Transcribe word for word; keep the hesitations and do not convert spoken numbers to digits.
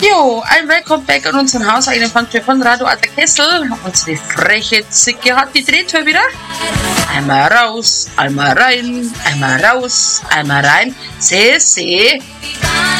Jo, ein Welcome back an unseren hauseigenen Funktion von Radio Alter Kessel. Unsere freche Zicke hat die Drehtür wieder. Einmal raus, einmal rein, einmal raus, einmal rein. Seh, seh.